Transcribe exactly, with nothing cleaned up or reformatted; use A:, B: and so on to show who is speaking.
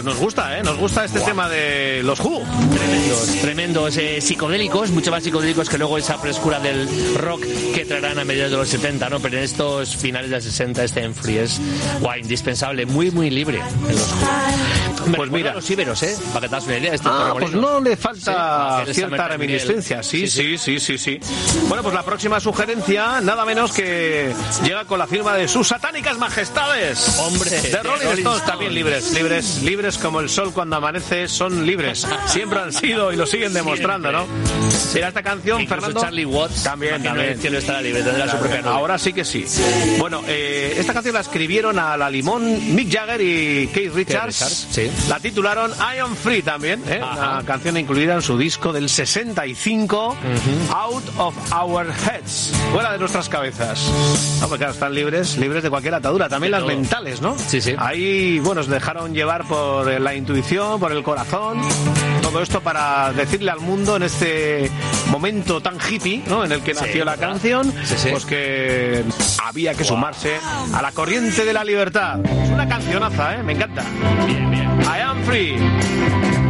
A: nos gusta, ¿eh? Nos gusta este wow. tema de los Who.
B: Tremendos, tremendos, eh, psicodélicos, mucho más psicodélicos que luego esa frescura del rock que traerán a mediados de los setenta, ¿no? Pero en estos finales de los sesenta este en Free es guau, indispensable, muy, muy libre en los Who.
A: Pues mira,
B: los íberos, ¿eh? Para que te hagas una idea. Este
A: ah, pues no le falta
B: sí,
A: cierta reminiscencia. Sí sí, sí, sí, sí, sí. Bueno, pues la próxima sugerencia, nada menos que llega con la firma de sus satánicas majestades.
B: Hombre,
A: de, de Rolling Stones, Stones también libres, libres, libres como el sol cuando amanece, son libres. Siempre han sido y lo siguen demostrando, ¿no? Mira esta canción,
B: incluso
A: Fernando.
B: Charlie Watts
A: también, también.
B: El cielo estará libre, tendrá claro, su propia novela.
A: Ahora sí que sí. Bueno, eh, esta canción la escribieron a la limón Mick Jagger y Keith Richards.
B: Richards sí.
A: La titularon I Am Free también, ¿eh? Una canción incluida en su disco del sesenta y cinco, uh-huh. Out of Our Heads, fuera de nuestras cabezas. No, pues claro, están libres, libres de cualquier atadura, también de las todo. Mentales, ¿no?
B: Sí, sí.
A: Ahí, bueno, se dejaron llevar por la intuición, por el corazón, todo esto para decirle al mundo en este momento tan hippie, ¿no? En el que nació sí, la ¿verdad? Canción,
B: sí, sí.
A: pues que había que wow. sumarse a la corriente de la libertad. Es una cancionaza, ¿eh? Me encanta.
B: Bien, bien.
A: I am free.